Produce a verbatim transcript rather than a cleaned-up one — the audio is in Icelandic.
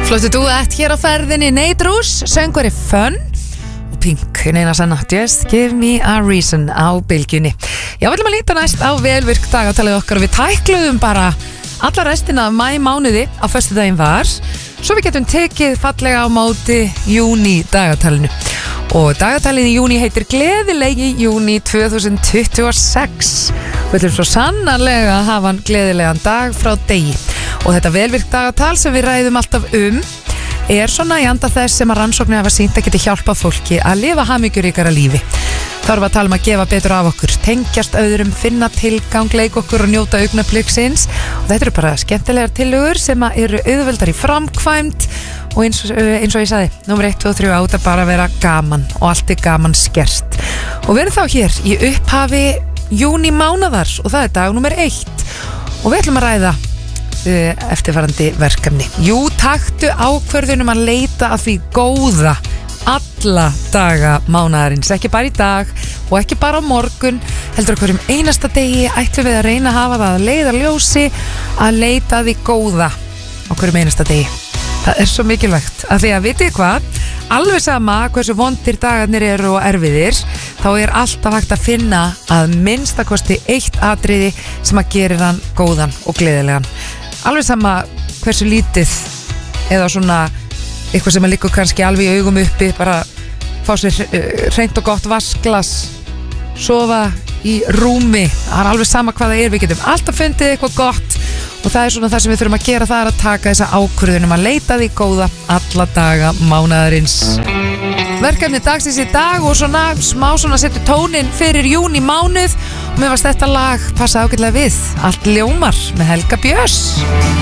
Flottu duett hér á ferðinni, Nate Russ, söngvari Fun og Pink, neina sanna, Just Give Me a Reason á bylgjunni. Já, við ætlum að líta næst á velvirk dagatalið okkar og við tækluðum bara alla restina af maí mánuði á föstudaginn var, svo við getum tekið fallega á móti júní dagatalinu. Og dagatalið í júní heitir Gleðilegi júní tvö þúsund tuttugu og sex. Við ætlum svo sannarlega að hafa hann gleðilegan dag frá degi. Og þetta velvirk dagatal sem við ræðum alltaf um er svona í anda þess sem að rannsóknir hafa sýnt að geti hjálpa fólki að lifa hamingjuríkara lífi. Þá erum við að tala um að gefa betur af okkur, tengjast öðrum, finna tilgang, leika okkur og njóta augnabliksins. Og þetta eru bara skemmtilegar tillögur sem eru auðveldar í framkvæmd og eins, eins og ég sagði, númer eitt, tvö og þrjú átt að bara vera gaman og allt er gaman skert. Og við erum þá hér í upphafi júní mánaðar og það er dag númer eitt og við ætlum að ræða eftirfarandi verkefni. Jú, taktu ákvörðunum að leita að því góða alla daga mánaðarins, ekki bara í dag og ekki bara á morgun, heldur að hverjum einasta degi ætlum við að reyna að hafa það að leiðarljósi að leita að því góða á hverjum einasta degi. Það er svo mikilvægt að því að vitið hvað, alveg sama hversu vondir dagarnir eru og erfiðir, þá er alltaf hægt að finna að minnstakosti eitt atriði sem að gerir hann góðan og gleðilegan. Alveg sama hversu lítið eða svona eitthvað sem að liggur kannski alveg í augum uppi, bara fá sér hreint og gott vasklas, sofa í rúmi, það er alveg sama hvað það er, við getum alltaf fundið eitthvað gott og það er svona það sem við þurfum að gera, það er að taka þessa ákvörðunum að leita því góða alla daga mánaðarins. Verkefni dagsins í dag og svona smá svona setur tónin fyrir júní mánuð og mér varst þetta lag passa ágætlega við, Allt ljómar með Helga Björns.